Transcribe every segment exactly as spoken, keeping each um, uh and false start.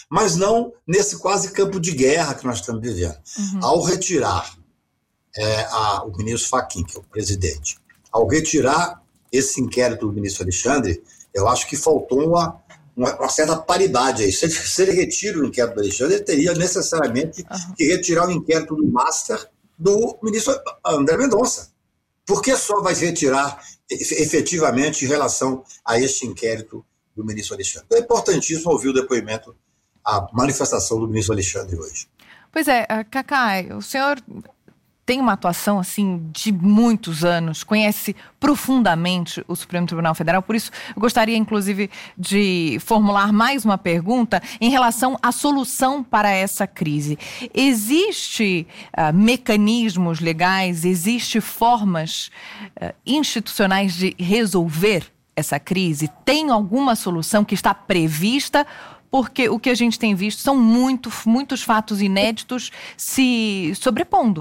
mas não nesse quase campo de guerra que nós estamos vivendo. Uhum. Ao retirar é, a, o ministro Fachin, que é o presidente, ao retirar esse inquérito do ministro Alexandre, eu acho que faltou uma, uma, uma certa paridade aí. Se ele, se ele retira o inquérito do Alexandre, ele teria necessariamente uhum. que retirar o inquérito do Master do ministro André Mendonça. Por que só vai retirar efetivamente em relação a este inquérito do ministro Alexandre? É importantíssimo ouvir o depoimento, a manifestação do ministro Alexandre hoje. Pois é, Cacá, o senhor tem uma atuação assim de muitos anos, conhece profundamente o Supremo Tribunal Federal, por isso eu gostaria inclusive de formular mais uma pergunta em relação à solução para essa crise. Existe uh, mecanismos legais, existe formas uh, institucionais de resolver essa crise? Tem alguma solução que está prevista? Porque o que a gente tem visto são muito, muitos fatos inéditos se sobrepondo.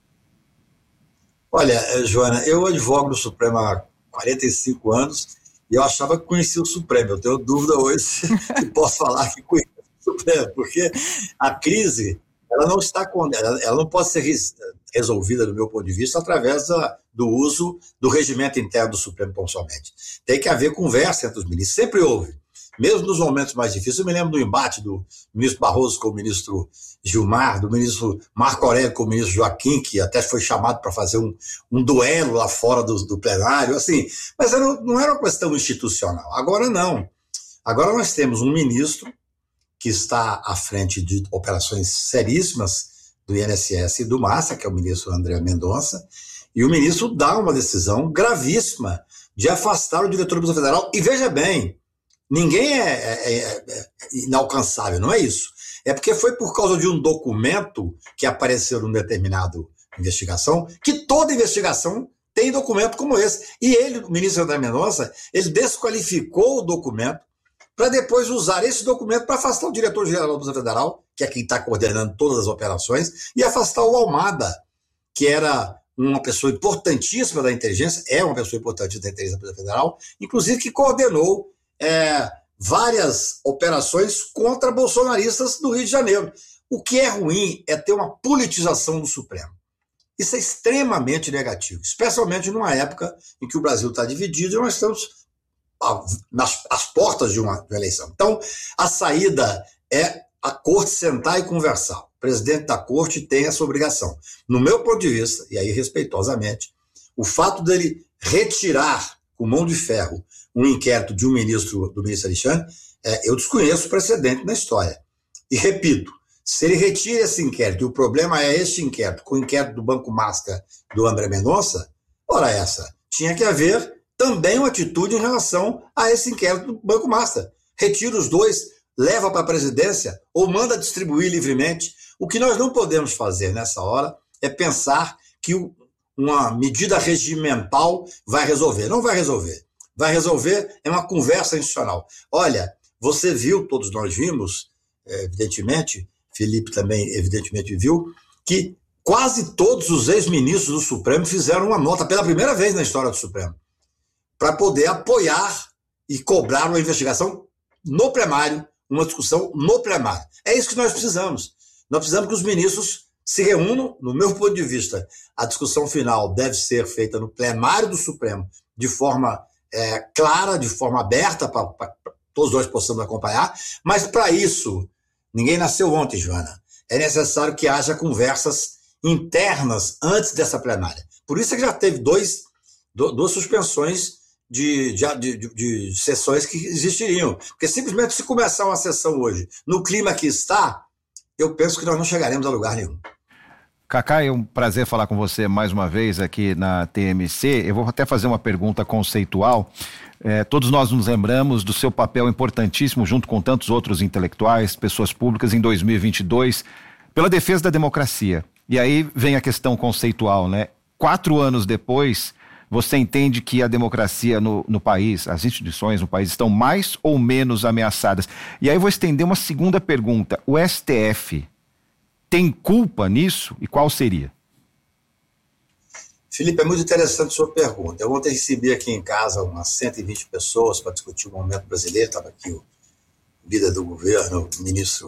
Olha, Joana, eu advogo no Supremo há quarenta e cinco anos e eu achava que conhecia o Supremo. Eu tenho dúvida hoje se posso falar que conheço o Supremo, porque a crise ela não, está, ela não pode ser resolvida, do meu ponto de vista, através da, do uso do regimento interno do Supremo, tão somente. Tem que haver conversa entre os ministros, sempre houve. Mesmo nos momentos mais difíceis, eu me lembro do embate do ministro Barroso com o ministro Gilmar, do ministro Marco Aurélio com o ministro Joaquim, que até foi chamado para fazer um, um duelo lá fora do, do plenário, assim, mas era, não era uma questão institucional. Agora não. Agora nós temos um ministro que está à frente de operações seríssimas do I N S S e do Massa, que é o ministro André Mendonça, e o ministro dá uma decisão gravíssima de afastar o diretor do Banco Federal. E veja bem, ninguém é, é, é inalcançável, não é isso. É porque foi por causa de um documento que apareceu numa determinada investigação, que toda investigação tem documento como esse. E ele, o ministro André Mendonça, ele desqualificou o documento para depois usar esse documento para afastar o diretor-geral do Banco Federal, que é quem está coordenando todas as operações, e afastar o Almada, que era uma pessoa importantíssima da inteligência, é uma pessoa importante da inteligência federal, inclusive que coordenou É, várias operações contra bolsonaristas do Rio de Janeiro. O que é ruim é ter uma politização do Supremo. Isso é extremamente negativo, especialmente numa época em que o Brasil está dividido e nós estamos nas às portas de uma, de uma eleição. Então, a saída é a corte sentar e conversar. O presidente da corte tem essa obrigação. No meu ponto de vista, e aí respeitosamente, o fato dele retirar com mão de ferro um inquérito de um ministro, do ministro Alexandre, é, eu desconheço o precedente na história. E repito, se ele retira esse inquérito, e o problema é este inquérito, com o inquérito do Banco Master do André Mendonça, ora essa, tinha que haver também uma atitude em relação a esse inquérito do Banco Master. Retira os dois, leva para a presidência ou manda distribuir livremente. O que nós não podemos fazer nessa hora é pensar que o, uma medida regimental vai resolver. Não vai resolver. Vai resolver é uma conversa institucional. Olha, você viu, todos nós vimos, evidentemente, Felipe também evidentemente viu, que quase todos os ex-ministros do Supremo fizeram uma nota pela primeira vez na história do Supremo para poder apoiar e cobrar uma investigação no plenário, uma discussão no plenário. É isso que nós precisamos. Nós precisamos que os ministros se reúnam, no meu ponto de vista, a discussão final deve ser feita no plenário do Supremo de forma É, clara, de forma aberta, para todos nós possamos acompanhar, mas para isso, ninguém nasceu ontem, Joana, é necessário que haja conversas internas antes dessa plenária. Por isso é que já teve dois, do, duas suspensões de, de, de, de sessões que existiriam, porque simplesmente se começar uma sessão hoje, no clima que está, eu penso que nós não chegaremos a lugar nenhum. Cacá, é um prazer falar com você mais uma vez aqui na T M C. Eu vou até fazer uma pergunta conceitual. É, todos nós nos lembramos do seu papel importantíssimo, junto com tantos outros intelectuais, pessoas públicas, em dois mil e vinte e dois, pela defesa da democracia. E aí vem a questão conceitual, né? Quatro anos depois, você entende que a democracia no, no país, as instituições no país estão mais ou menos ameaçadas. E aí eu vou estender uma segunda pergunta. O S T F tem culpa nisso? E qual seria? Felipe, é muito interessante a sua pergunta. Eu ontem recebi aqui em casa umas cento e vinte pessoas para discutir o momento brasileiro. Estava aqui o líder do governo, o ministro